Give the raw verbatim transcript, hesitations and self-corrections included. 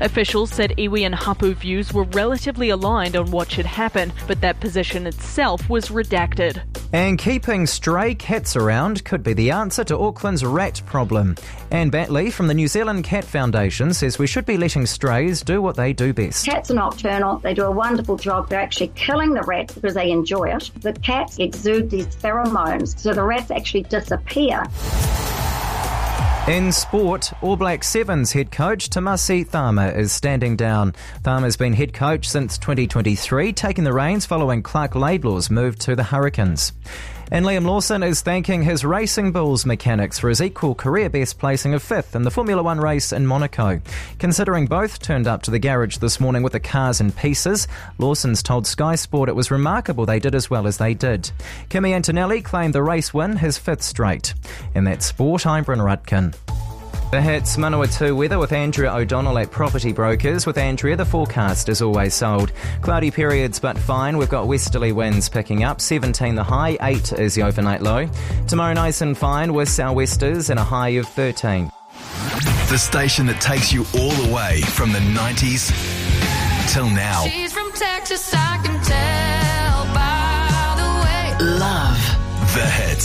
Officials said iwi and hapu views were relatively aligned on what should happen, but that position itself was redacted. And keeping stray cats around could be the answer to Auckland's rat problem. Anne Batley from the New Zealand Cat Foundation says we should be letting strays do what they do best. Cats are nocturnal. They do a wonderful job. They're actually killing the rats because they enjoy it. The cats exude these pheromones, so the rats actually disappear. In sport, All Black Sevens head coach Tamasi Tharma is standing down. Tharma's been head coach since twenty twenty-three, taking the reins following Clark Laidlaw's move to the Hurricanes. And Liam Lawson is thanking his Racing Bulls mechanics for his equal career best placing of fifth in the Formula One race in Monaco. Considering both turned up to the garage this morning with the cars in pieces, Lawson's told Sky Sport it was remarkable they did as well as they did. Kimi Antonelli claimed the race win, his fifth straight. In that sport, I'm Bryn Rudkin. The Hits Manawatu weather with Andrea O'Donnell at Property Brokers. With Andrea, the forecast is always sold. Cloudy periods but fine. We've got westerly winds picking up. seventeen the high, eight is the overnight low. Tomorrow nice and fine with sou'westers and a high of thirteen. The station that takes you all the way from the nineties till now. She's from Texas, I can tell by the way. Love the Hits.